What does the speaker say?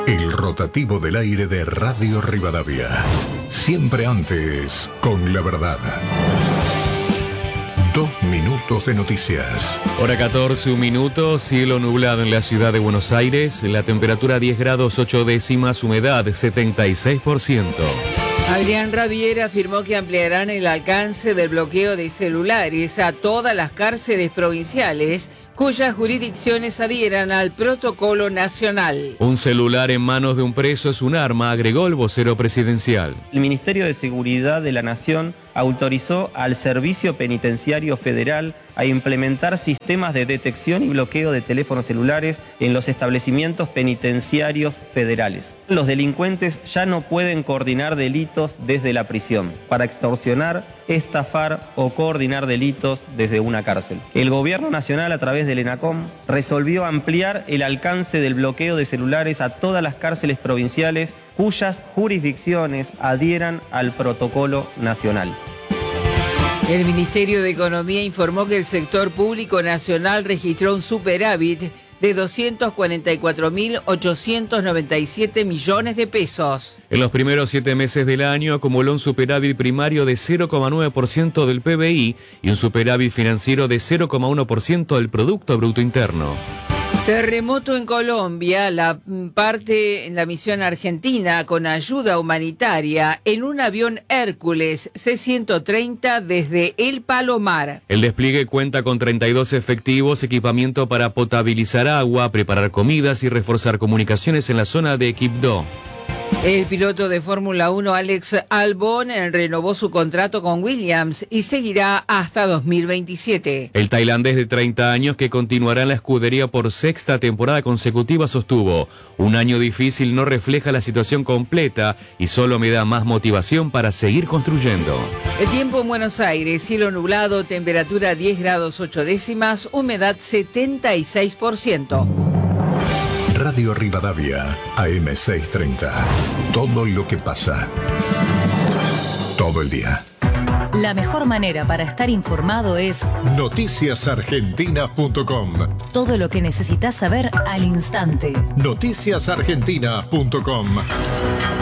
El rotativo del aire de Radio Rivadavia. Siempre antes, con la verdad. 2 minutos de noticias. Hora 14, 1 minuto, cielo nublado en la ciudad de Buenos Aires, la temperatura 10 grados 8 décimas, humedad 76%. Adrián Rabier afirmó que ampliarán el alcance del bloqueo de celulares a todas las cárceles provinciales cuyas jurisdicciones adhieran al protocolo nacional. Un celular en manos de un preso es un arma, agregó el vocero presidencial. El Ministerio de Seguridad de la Nación autorizó al Servicio Penitenciario Federal a implementar sistemas de detección y bloqueo de teléfonos celulares en los establecimientos penitenciarios federales. Los delincuentes ya no pueden coordinar delitos desde la prisión para extorsionar, estafar o coordinar delitos desde una cárcel. El Gobierno Nacional, a través del ENACOM, resolvió ampliar el alcance del bloqueo de celulares a todas las cárceles provinciales cuyas jurisdicciones adhieran al protocolo nacional. El Ministerio de Economía informó que el sector público nacional registró un superávit de 244.897 millones de pesos. En los primeros 7 meses del año acumuló un superávit primario de 0,9% del PBI y un superávit financiero de 0,1% del Producto Bruto Interno. Terremoto en Colombia, la misión argentina con ayuda humanitaria en un avión Hércules C-130 desde El Palomar. El despliegue cuenta con 32 efectivos, equipamiento para potabilizar agua, preparar comidas y reforzar comunicaciones en la zona de Quibdó. El piloto de Fórmula 1 Alex Albon renovó su contrato con Williams y seguirá hasta 2027. El tailandés de 30 años, que continuará en la escudería por 6ª temporada consecutiva, sostuvo: un año difícil no refleja la situación completa y solo me da más motivación para seguir construyendo. El tiempo en Buenos Aires, cielo nublado, temperatura 10 grados 8 décimas, humedad 76%. Radio Rivadavia, AM 630. Todo lo que pasa. Todo el día. La mejor manera para estar informado es noticiasargentina.com. Todo lo que necesitas saber al instante. Noticiasargentina.com.